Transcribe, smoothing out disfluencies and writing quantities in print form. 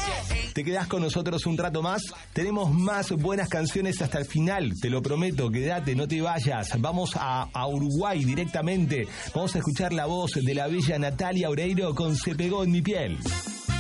¿Te quedás con nosotros un rato más? Tenemos más buenas canciones hasta el final, te lo prometo, quédate, no te vayas. Vamos a Uruguay directamente. Vamos a escuchar la voz de la bella Natalia Oreiro con Se pegó en mi piel.